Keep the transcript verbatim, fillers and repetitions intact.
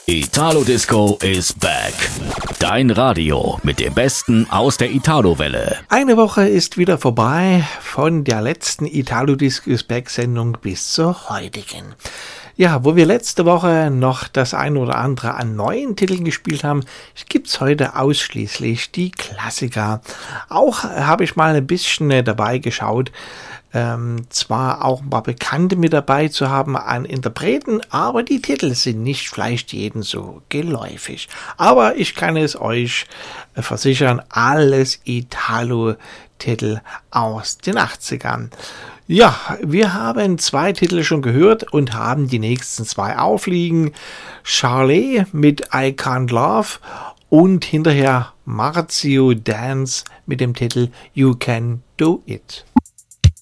Italo Disco is back. Dein Radio mit dem Besten aus der Italo-Welle. Eine Woche ist wieder vorbei, von der letzten Italo Disco is back Sendung bis zur heutigen. Ja, wo wir letzte Woche noch das ein oder andere an neuen Titeln gespielt haben, gibt's heute ausschließlich die Klassiker. Auch habe ich mal ein bisschen dabei geschaut, ähm, zwar auch ein paar Bekannte mit dabei zu haben an Interpreten, aber die Titel sind nicht vielleicht jedem so geläufig. Aber ich kann es euch versichern, alles Italo-Titel aus den achtzigern. Ja, wir haben zwei Titel schon gehört und haben die nächsten zwei aufliegen. Charlie mit I Can't Love und hinterher Marzio Dance mit dem Titel You Can Do It.